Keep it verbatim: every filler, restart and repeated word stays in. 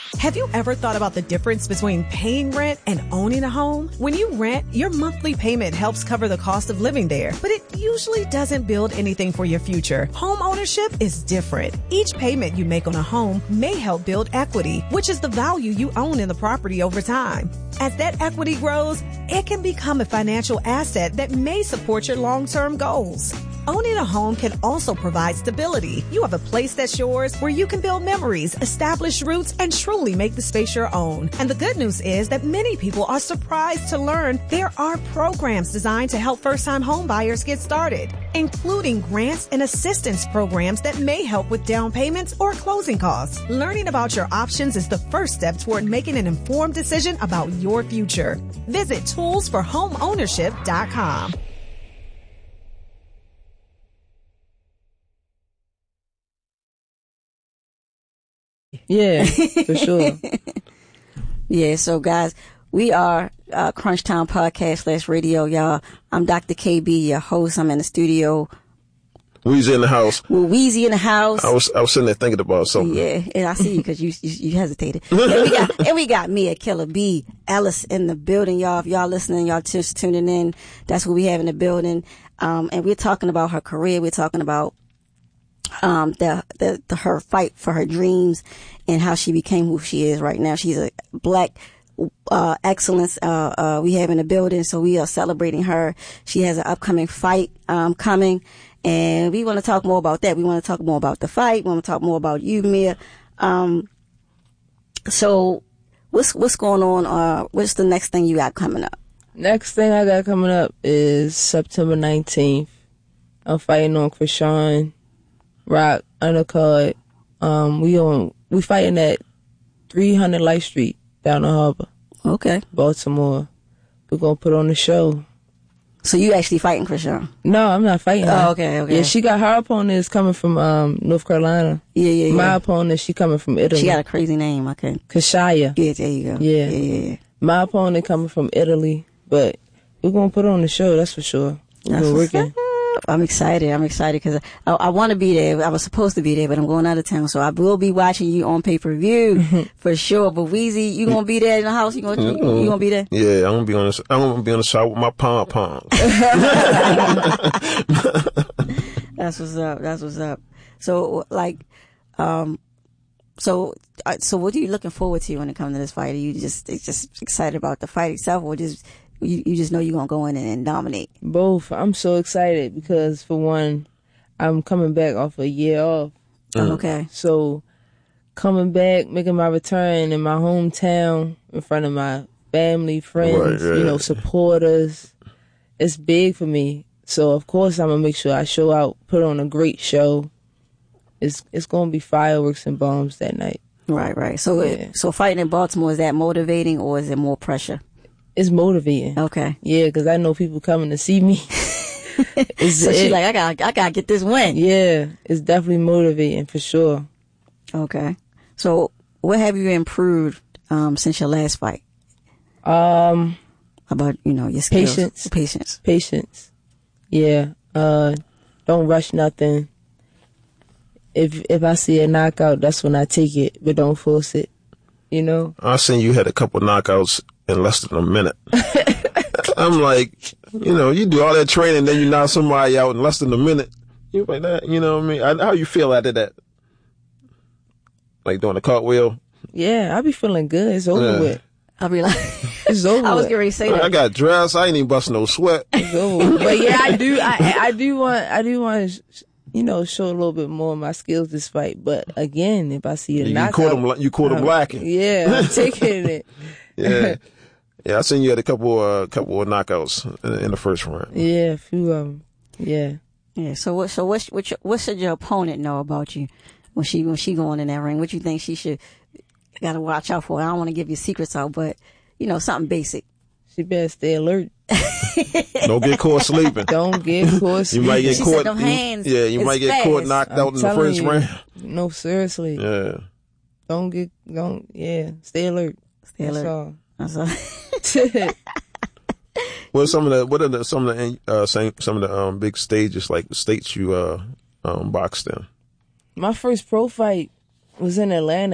Have you ever thought about the difference between paying rent and owning a home? When you rent, your monthly payment helps cover the cost of living there, but it usually doesn't build anything for your future. Home ownership is different. Each payment you make on a home may help build equity, which is the value you own in the property over time. As that equity grows, it can become a financial asset that may support your long-term goals. Owning a home can also provide stability. You have a place that's yours where you can build memories, establish roots, and truly make the space your own. And the good news is that many people are surprised to learn there are programs designed to help first-time home buyers get started, including grants and assistance programs that may help with down payments or closing costs. Learning about your options is the first step toward making an informed decision about your future. Visit tools for home ownership dot com. Yeah, for sure. Yeah, so guys, we are uh, Crunch Time Podcast slash Radio, y'all. I'm Doctor K B, your host. I'm in the studio. Weezy in the house. Well, Weezy in the house. I was I was sitting there thinking about something. Yeah, and I see you because you, you you hesitated. And we got and we got Mia Killer B Ellis in the building, y'all. If y'all listening, y'all just tuning in. That's what we have in the building. Um, and we're talking about her career. We're talking about um the, the the her fight for her dreams and how she became who she is right now. She's a black uh excellence uh uh we have in the building, so we are celebrating her. She has an upcoming fight um coming, and we want to talk more about that. We want to talk more about the fight. We want to talk more about you, Mia. Um so what's what's going on? Uh what's the next thing you got coming up? Next thing I got coming up is September nineteenth. I'm fighting on Krishan Rock undercard. Um, we on we fighting at three hundred Light Street down the harbor. Okay, Baltimore. We're gonna put on the show. So you actually fighting Krishan? No, I'm not fighting her. Oh, okay, okay. Yeah, she got her opponent is coming from um North Carolina. Yeah, yeah, yeah. My opponent, she coming from Italy. She got a crazy name. I can't. Kashaya. Yeah, there you go. Yeah. yeah, yeah, yeah. My opponent coming from Italy, but we're gonna put on the show. That's for sure. We're That's working. I'm excited. I'm excited because I, I want to be there. I was supposed to be there, but I'm going out of town, so I will be watching you on pay per view for sure. But Weezy, you gonna be there in the house? You gonna Mm-hmm. you, you gonna be there? Yeah, I'm gonna be on the I'm gonna be on the side with my pom poms. That's what's up. That's what's up. So like, um, so uh, so what are you looking forward to when it comes to this fight? Are you just just excited about the fight itself, or just you, you just know you're gonna go in and, and dominate? Both. I'm so excited because for one, I'm coming back off a year off. Oh, okay. So coming back, making my return in my hometown in front of my family, friends, Right, right. you know, supporters, it's big for me. So of course I'm gonna make sure I show out, put on a great show. It's it's gonna be fireworks and bombs that night. Right, right. So Yeah. so fighting in Baltimore, is that motivating or is it more pressure? It's motivating. Okay. Yeah, because I know people coming to see me. It's, So she's it- like, I got I gotta get this win. yeah, it's definitely motivating for sure. Okay. So what have you improved um, since your last fight? Um, About, you know, your skills? Patience. Patience. patience. Yeah. Uh, don't rush nothing. If if I see a knockout, that's when I take it, but don't force it. You know. I seen you had a couple knockouts in less than a minute. I'm like, you know, you do all that training, then you knock somebody out in less than a minute. You like that, you know what I mean? I, how you feel after that? Like doing a cartwheel? Yeah, I be feeling good. It's over Yeah. with. I'll be like, It's over. I was with. getting ready to say that. I got dressed. I ain't even bust no sweat. It's over with. But yeah, I do. I I do want. I do want to. You know, show a little bit more of my skills this fight. But again, if I see a You knockout, caught him. You caught him um, lacking. Yeah, I'm taking it. Yeah, yeah. I seen you had a couple, uh, couple of knockouts in, in the first round. Yeah, a few of them. Yeah. Yeah. So what? So what? What, your, what should your opponent know about you when she when she going in that ring? What you think she should got to watch out for? I don't want to give you secrets out, but you know, something basic. She better stay alert. Don't get caught sleeping. Don't get caught. You might get She caught. said them you- hands yeah, you is might get fast. caught knocked I'm out in the telling first you. round. No, seriously. Yeah. Don't get, don't, yeah, stay alert. Stay That's alert. all. That's all. What are some of the what are the some of the uh, same, some of the um, big stages like the states you uh um, boxed in? My first pro fight was in Atlanta.